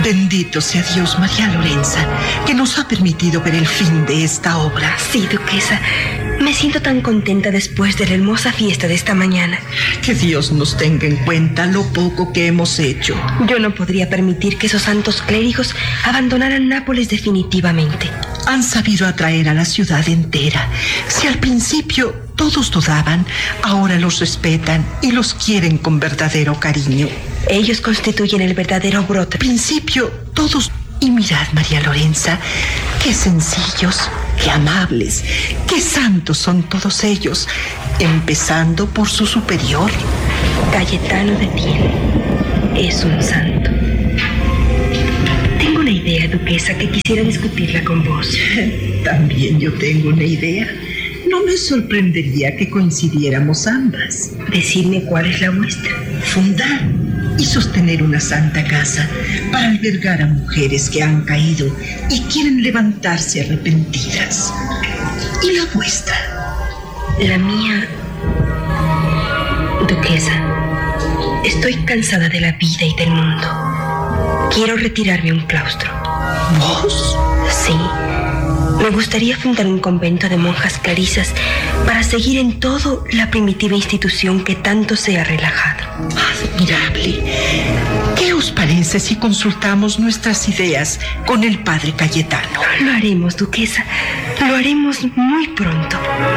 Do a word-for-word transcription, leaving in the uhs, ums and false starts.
Bendito sea Dios, María Lorenza, que nos ha permitido ver el fin de esta obra. Sí, duquesa. Me siento tan contenta después de la hermosa fiesta de esta mañana. Que Dios nos tenga en cuenta lo poco que hemos hecho. Yo no podría permitir que esos santos clérigos abandonaran Nápoles definitivamente. Han sabido atraer a la ciudad entera. Si al principio todos dudaban, ahora los respetan y los quieren con verdadero cariño. Ellos constituyen el verdadero brote. Al principio todos... Y mirad, María Lorenza, qué sencillos, qué amables, qué santos son todos ellos, empezando por su superior. Cayetano de Thiene es un santo. Tengo una idea, duquesa, que quisiera discutirla con vos. También yo tengo una idea. No me sorprendería que coincidiéramos ambas. Decidme cuál es la vuestra. Fundar y sostener una santa casa para albergar a mujeres que han caído y quieren levantarse arrepentidas. ¿Y la vuestra? La mía, duquesa, estoy cansada de la vida y del mundo. Quiero retirarme a un claustro. ¿Vos? Sí. Me gustaría fundar un convento de monjas clarisas para seguir en todo la primitiva institución que tanto se ha relajado. Admirable. ¿Qué os parece si consultamos nuestras ideas con el padre Cayetano? Lo haremos, duquesa. Lo haremos muy pronto.